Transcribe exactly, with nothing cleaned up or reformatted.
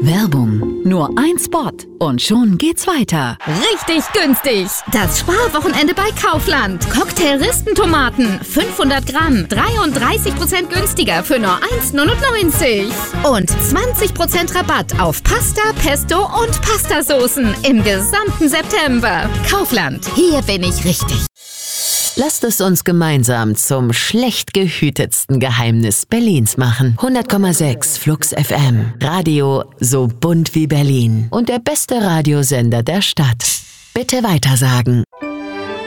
Werbung. Nur ein Spot und schon geht's weiter. Richtig günstig. Das Sparwochenende bei Kaufland. Cocktail-Ristentomaten, fünfhundert Gramm, dreiunddreißig Prozent günstiger für nur eins Komma neunundneunzig. Und zwanzig Prozent Rabatt auf Pasta, Pesto und Pastasoßen im gesamten September. Kaufland, hier bin ich richtig. Lasst es uns gemeinsam zum schlecht gehütetsten Geheimnis Berlins machen. hundert Komma sechs Flux F M. Radio so bunt wie Berlin. Und der beste Radiosender der Stadt. Bitte weitersagen.